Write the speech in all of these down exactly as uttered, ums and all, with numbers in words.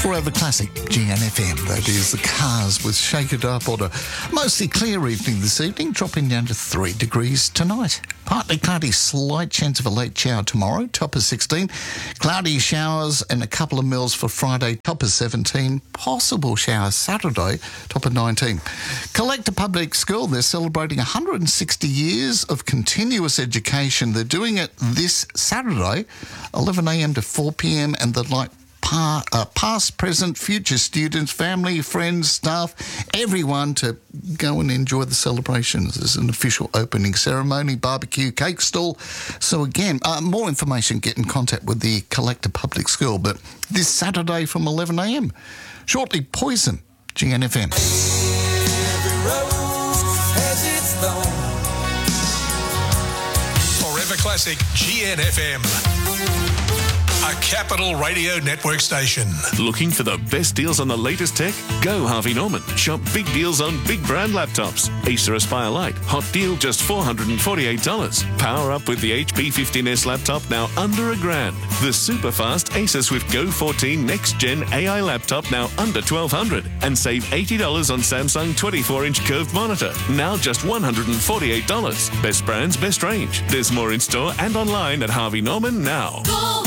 Forever Classic, G N F M. That is the Cars with Shake It Up on a mostly clear evening this evening, dropping down to three degrees tonight. Partly cloudy, slight chance of a late shower tomorrow, top of sixteen. Cloudy showers and a couple of mils for Friday, top of seventeen. Possible showers Saturday, top of nineteen. Collector Public School, they're celebrating one hundred sixty years of continuous education. They're doing it this Saturday, eleven a m to four p m, and they'd like Pa, uh, past, present, future students, family, friends, staff, everyone to go and enjoy the celebrations. There's an official opening ceremony, barbecue, cake stall. So again, uh, more information, get in contact with the Collector Public School. But this Saturday from eleven a m. Shortly, Poison, G N F M. Every rose has its thorn. Forever Classic, G N F M. A Capital Radio Network station. Looking for the best deals on the latest tech? Go Harvey Norman. Shop big deals on big brand laptops. Acer Aspire Lite. Hot deal just four hundred forty-eight dollars. Power up with the H P fifteen S laptop now under a grand. The super fast Acer Swift Go fourteen Next Gen A I laptop now under twelve hundred dollars. And save eighty dollars on Samsung twenty-four inch curved monitor. Now just one hundred forty-eight dollars. Best brands, best range. There's more in store and online at Harvey Norman now. Go!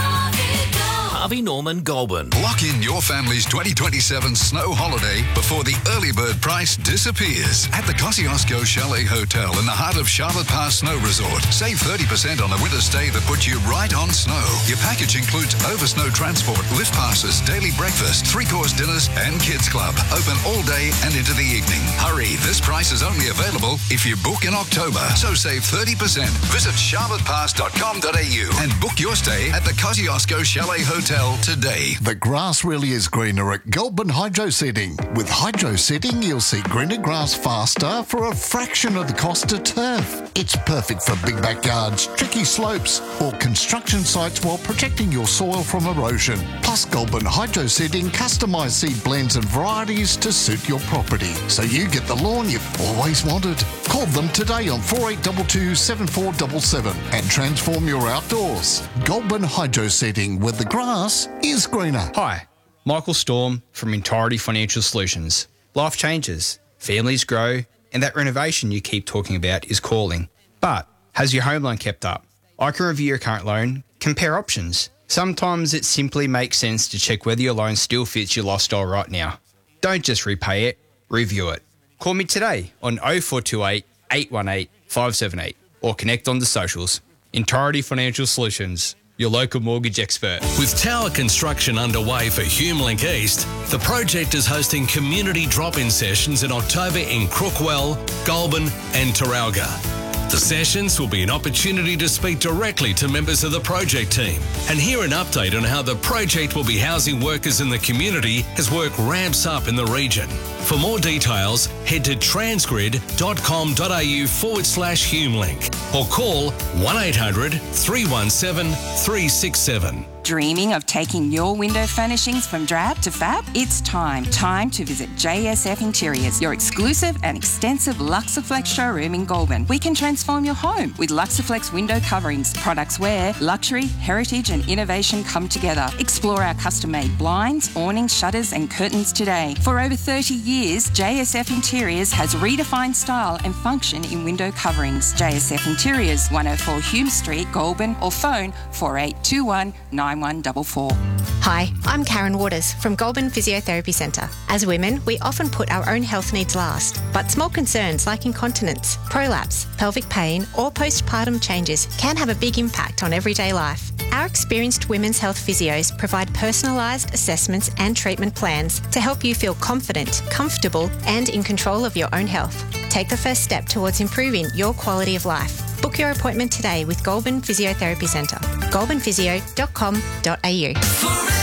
Harvey Norman Goulburn. Lock in your family's twenty twenty-seven snow holiday before the early bird price disappears at the Kosciuszko Chalet Hotel in the heart of Charlotte Pass Snow Resort. Save thirty percent on a winter stay that puts you right on snow. Your package includes over snow transport, lift passes, daily breakfast, three-course dinners and kids club. Open all day and into the evening. Hurry, this price is only available if you book in October. So save thirty percent. Visit charlotte pass dot com dot a u and book your stay at the Kosciuszko Chalet Hotel today. The grass really is greener at Goulburn Hydro Seeding. With hydro seeding, you'll see greener grass faster for a fraction of the cost of turf. It's perfect for big backyards, tricky slopes, or construction sites while protecting your soil from erosion. Plus, Goulburn Hydro Seeding customised seed blends and varieties to suit your property, so you get the lawn you've always wanted. Call them today on four eight two two, seven four seven seven and transform your outdoors. Goulburn Hydro Seeding, where the grass is greener. Hi, Michael Storm from Entirety Financial Solutions. Life changes, families grow, and that renovation you keep talking about is calling. But has your home loan kept up? I can review your current loan, compare options. Sometimes it simply makes sense to check whether your loan still fits your lifestyle right now. Don't just repay it, review it. Call me today on oh four two eight, eight one eight, five seven eight or connect on the socials. Entirety Financial Solutions, your local mortgage expert. With tower construction underway for HumeLink East, the project is hosting community drop-in sessions in October in Crookwell, Goulburn and Taralga. The sessions will be an opportunity to speak directly to members of the project team and hear an update on how the project will be housing workers in the community as work ramps up in the region. For more details, head to transgrid dot com dot a u forward slash HumeLink or call one eight hundred, three one seven, three six seven. Dreaming of taking your window furnishings from drab to fab? It's time. Time to visit J S F Interiors, your exclusive and extensive Luxaflex showroom in Goulburn. We can transform your home with Luxaflex window coverings, products where luxury, heritage and innovation come together. Explore our custom-made blinds, awnings, shutters and curtains today. For over thirty years, J S F Interiors has redefined style and function in window coverings. J S F Interiors, one oh four Hume Street, Goulburn, or phone four eight two one, nine one four four. Hi, I'm Karen Waters from Goulburn Physiotherapy Centre. As women, we often put our own health needs last, but small concerns like incontinence, prolapse, pelvic pain or postpartum changes can have a big impact on everyday life. Our experienced women's health physios provide personalised assessments and treatment plans to help you feel confident, comfortable and in control of your own health. Take the first step towards improving your quality of life. Book your appointment today with Goulburn Physiotherapy Centre. goulburn physio dot com dot a u.